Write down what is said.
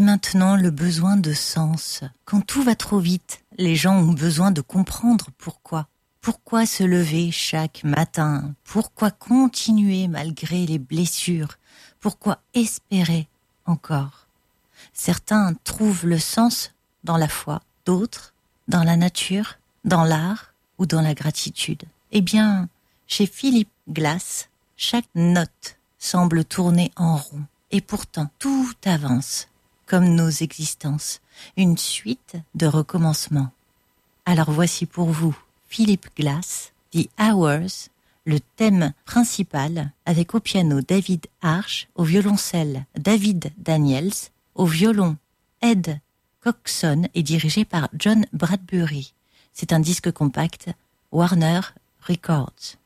maintenant le besoin de sens. Quand tout va trop vite, les gens ont besoin de comprendre pourquoi. Pourquoi se lever chaque matin? Pourquoi continuer malgré les blessures? Pourquoi espérer encore? Certains trouvent le sens dans la foi, d'autres dans la nature, dans l'art ou dans la gratitude. Eh bien, chez Philip Glass, chaque note semble tourner en rond et pourtant tout avance, comme nos existences, une suite de recommencements. Alors voici pour vous Philip Glass, The Hours, le thème principal avec au piano David Arch, au violoncelle David Daniels, au violon Ed Coxon et dirigé par John Bradbury. C'est un disque compact Warner Records.